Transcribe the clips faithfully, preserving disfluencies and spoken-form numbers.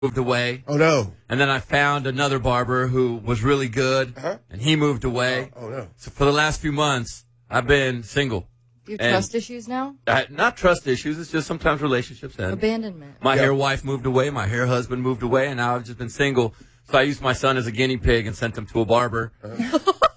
moved away. Oh, no. And then I found another barber who was really good, uh-huh. and he moved away. Oh, oh, no. So for the last few months, I've been single. Do you have trust issues now? I, not trust issues. It's just sometimes relationships end. Abandonment. My yep. hair wife moved away. My hair husband moved away, and now I've just been single. So I used my son as a guinea pig and sent him to a barber. Uh-huh.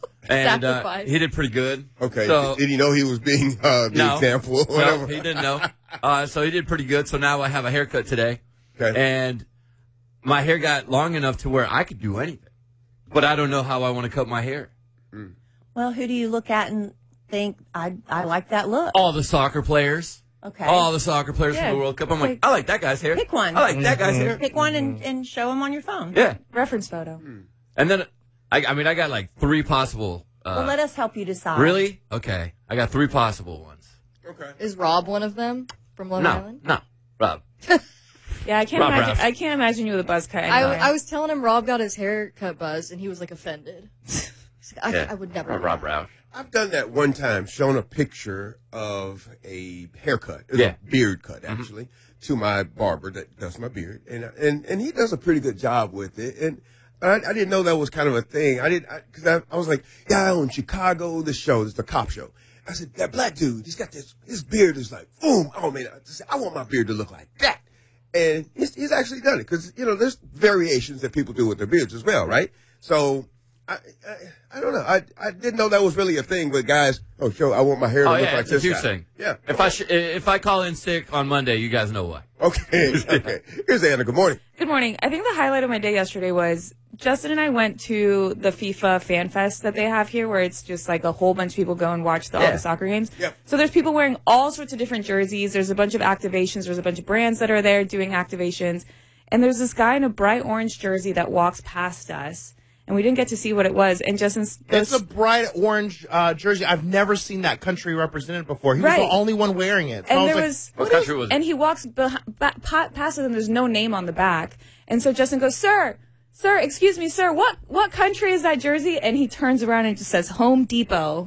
And uh, he did pretty good. Okay. So, did he know he was being uh, the no, example? Or whatever? No, he didn't know. Uh, so he did pretty good. So now I have a haircut today. Okay. And my hair got long enough to where I could do anything. But I don't know how I want to cut my hair. Mm. Well, who do you look at and think, I I like that look? All the soccer players. Okay. All the soccer players yeah. from the World Cup. I'm like, I like that guy's hair. Pick one. I like that guy's hair. Pick one and, and show him on your phone. Yeah. Reference photo. And then, I, I mean, I got like three possible. Uh, well, let us help you decide. Really? Okay. I got three possible ones. Okay. Is Rob one of them from Long no, Island? No. Rob. Yeah, I can't Rob imagine. Raff. I can't imagine you with a buzz cut. I, Anyway. I was telling him Rob got his haircut buzzed, and he was like offended. He's like, I, Yeah. I would never. Or do Rob that. Roush. I've done that one time, shown a picture of a haircut. It was Yeah. a beard cut, actually, mm-hmm. to my barber that does my beard. And, and, and he does a pretty good job with it. And I, I didn't know that was kind of a thing. I didn't, because I, I, I was like, yeah, in Chicago, this show, it's the cop show. I said, that black dude, he's got this, his beard is like, boom. Oh, man, I, said, I want my beard to look like that. And he's, he's actually done it because, you know, there's variations that people do with their beards as well, right? So, I, I, I don't know. I, I didn't know that was really a thing, but guys, oh, sure, I want my hair to Oh, look yeah, like it's a this huge guy. thing. Yeah. If I, sh- if I call in sick on Monday, you guys know why. Okay. Okay. Here's Anna. Good morning. Good morning. I think the highlight of my day yesterday was Justin and I went to the FIFA Fan Fest that they have here, where it's just like a whole bunch of people go and watch the, all Yeah. the soccer games. Yep. So there's people wearing all sorts of different jerseys. There's a bunch of activations. There's a bunch of brands that are there doing activations. And there's this guy in a bright orange jersey that walks past us. And we didn't get to see what it was. And Justin goes, It's a bright orange uh, jersey. I've never seen that country represented before. He was Right. the only one wearing it. So I and was there like, was, What country was it? and he walks beh- ba- pa- past them. There's no name on the back. And so Justin goes, sir, sir, excuse me, sir, what, what country is that jersey? And he turns around and just says Home Depot.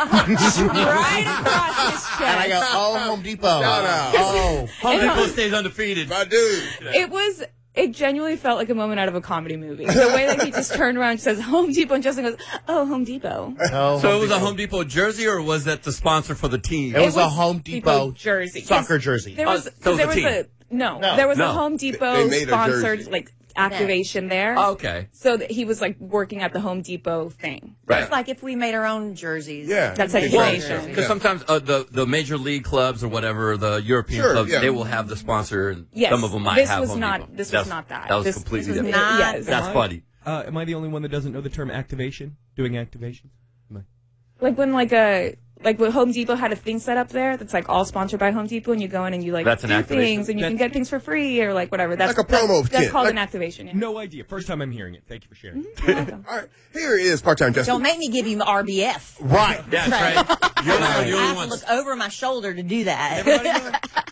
right across his chest. and I go, oh, Home Depot. Shout out. Oh. Home And- Depot stays undefeated. My dude. It was, it genuinely felt like a moment out of a comedy movie. The way that he just turned around and says Home Depot, and Justin goes, oh, Home Depot. Oh, So Home it was a Depot. Home Depot jersey, or was that the sponsor for the team? It was a Home Depot jersey. soccer jersey. There was, Oh, so it was there a was team. a, no, No. there was No. a Home Depot They made a sponsored, jersey. like, activation there. Oh, okay. So that he was like working at the Home Depot thing. Right. It's like if we made our own jerseys. Yeah. That's Big activation. jersey. Because Yeah. sometimes uh, the the major league clubs or whatever, the European Sure, clubs, yeah. they will have the sponsor, and Yes. some of them might This have was Home not- Depot. this was That's- not that. That was This- completely this was different. not Yes. That's funny. Uh, am I the only one that doesn't know the term activation? Doing activation? Am I? Like when like a like when Home Depot had a thing set up there that's like all sponsored by Home Depot, and you go in and you like That's an do activation. things and you can That's- get things for free or like whatever. That's Like a promo That's, that's kit. called Like- an activation. Yeah. No idea. First time I'm hearing it. Thank you for sharing. All right. Here is part-time Justin. Don't make me give you R B F. Right. Yeah, that's right. You're not the I only have to ones. look over my shoulder to do that.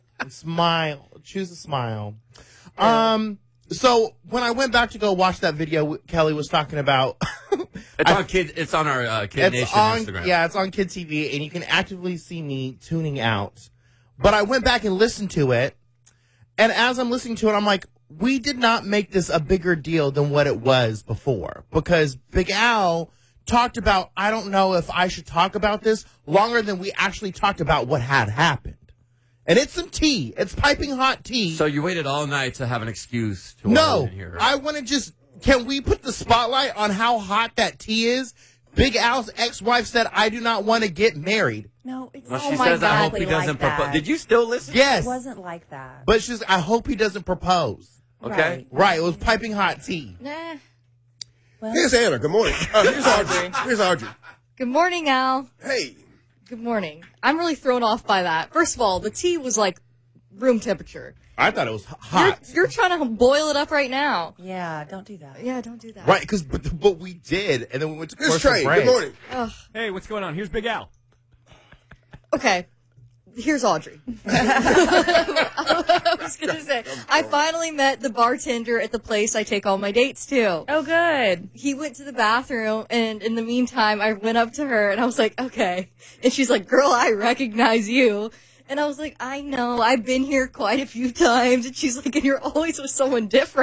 Smile. Choose a smile. Um. So when I went back to go watch that video, Kelly was talking about. It's I- on kid. It's on our uh, Kid It's Nation on, Instagram. yeah, it's on Kid T V, and you can actively see me tuning out. But I went back and listened to it, and as I'm listening to it, I'm like, we did not make this a bigger deal than what it was before, because Big Al talked about, I don't know if I should talk about this, longer than we actually talked about what had happened. And it's some tea. It's piping hot tea. So you waited all night to have an excuse to No, in here. I want to just, can we put the spotlight on how hot that tea is? Big Al's ex-wife said, I do not want to get married. No, it's Well, not she like says, I hope he like doesn't that. propose. Did you still listen? Yes. It wasn't like that. But she's, I hope he doesn't propose. Okay. Right. Right, it was piping hot tea. Nah. Here's Anna. Good morning. Uh, here's Audrey. Here's Audrey. Good morning, Al. Hey. Good morning. I'm really thrown off by that. First of all, the tea was like room temperature. I thought it was You're, hot. you're trying to boil it up right now. Yeah, don't do that. Yeah, don't do that. Right, because but, but we did, and then we went to Here's commercial Trey. break. Good morning. Ugh. Hey, what's going on? Here's Big Al. Okay. Here's Audrey. I was going to say, I finally met the bartender at the place I take all my dates to. Oh, good. He went to the bathroom, and in the meantime, I went up to her, and I was like, okay. And she's like, girl, I recognize you. And I was like, I know, I've been here quite a few times. And she's like, and you're always with someone different.